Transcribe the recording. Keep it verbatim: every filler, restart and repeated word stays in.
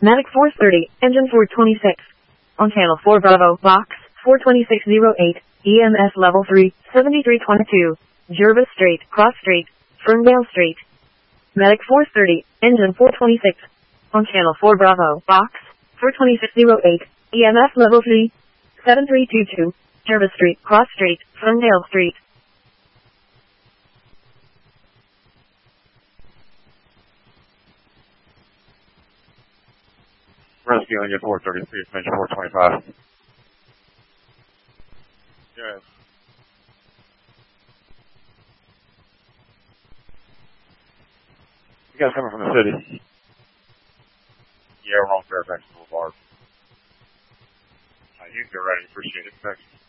Medic four thirty, engine four twenty-six. On channel four Bravo, box four twenty-six oh eight, E M S level three, seventy-three twenty-two, Jervis Strait, Cross Strait, Ferndale Strait. Medic four thirty, engine four twenty-six. On channel four Bravo, box four twenty-six oh eight, E M S level three, seven three two two, Jervis Strait, Cross Strait, Ferndale Strait. Rescue engine four thirty-three, engine four twenty-five. Yes. You guys coming from the city? Yeah, we're on Fairfax Boulevard. Uh, you can go ready. Appreciate it. Thanks.